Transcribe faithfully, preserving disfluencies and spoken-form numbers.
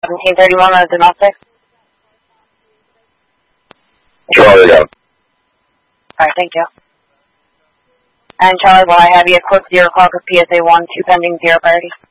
seventeen thirty-one on the domestic. Charlie, yeah. Alright, thank you. And Charlie, will I have you a quick zero call with P S A one, two pending zero priority?